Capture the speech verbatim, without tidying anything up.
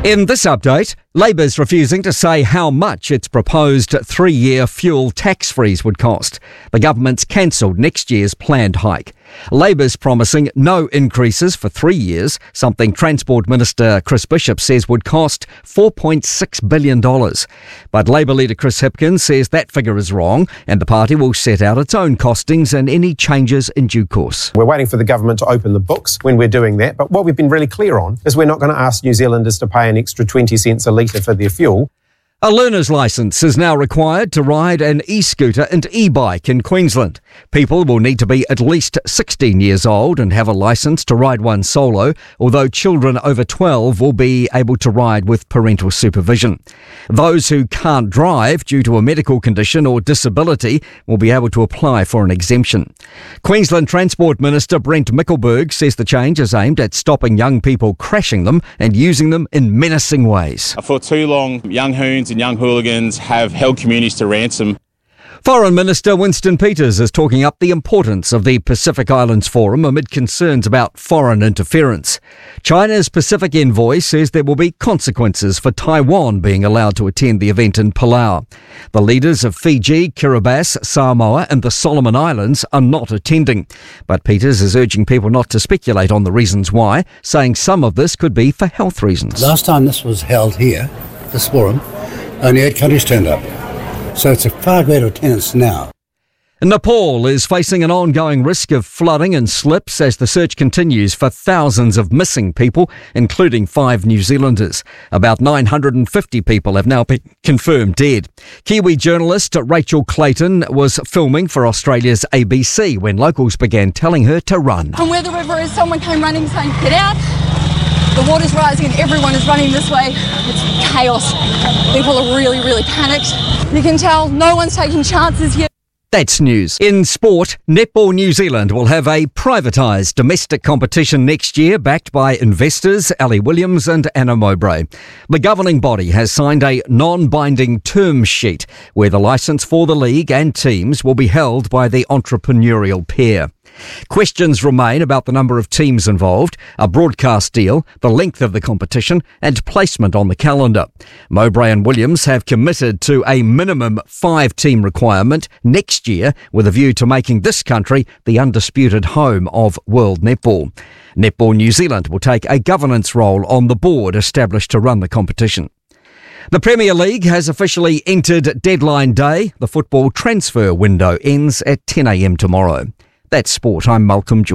In this update, Labor's refusing to say how much its proposed three-year fuel tax freeze would cost. The government's cancelled next year's planned hike. Labor's promising no increases for three years, something Transport Minister Chris Bishop says would cost four point six billion dollars. But Labor leader Chris Hipkins says that figure is wrong and the party will set out its own costings and any changes in due course. We're waiting for the government to open the books when we're doing that, but what we've been really clear on is we're not going to ask New Zealanders to pay an extra twenty cents a litre for their fuel. A learner's licence is now required to ride an e-scooter and e-bike in Queensland. People will need to be at least sixteen years old and have a licence to ride one solo, although children over twelve will be able to ride with parental supervision. Those who can't drive due to a medical condition or disability will be able to apply for an exemption. Queensland Transport Minister Brent Mickelberg says the change is aimed at stopping young people crashing them and using them in menacing ways. For too long, young hoons and young hooligans have held communities to ransom. Foreign Minister Winston Peters is talking up the importance of the Pacific Islands Forum amid concerns about foreign interference. China's Pacific envoy says there will be consequences for Taiwan being allowed to attend the event in Palau. The leaders of Fiji, Kiribati, Samoa and the Solomon Islands are not attending. But Peters is urging people not to speculate on the reasons why, saying some of this could be for health reasons. Last time this was held here, this forum, only eight countries turned up. So it's a far greater attendance now. Nepal is facing an ongoing risk of flooding and slips as the search continues for thousands of missing people, including five New Zealanders. About nine hundred fifty people have now been confirmed dead. Kiwi journalist Rachel Clayton was filming for Australia's A B C when locals began telling her to run. From where the river is, someone came running saying, "Get out." The water's rising and everyone is running this way. It's chaos. People are really, really panicked. You can tell no one's taking chances here. That's news. In sport, Netball New Zealand will have a privatised domestic competition next year backed by investors Ellie Williams and Anna Mowbray. The governing body has signed a non-binding term sheet where the licence for the league and teams will be held by the entrepreneurial pair. Questions remain about the number of teams involved, a broadcast deal, the length of the competition and placement on the calendar. Mowbray and Williams have committed to a minimum five-team requirement next year with a view to making this country the undisputed home of World Netball. Netball New Zealand will take a governance role on the board established to run the competition. The Premier League has officially entered deadline day. The football transfer window ends at ten a.m. tomorrow. That's sport. I'm Malcolm George.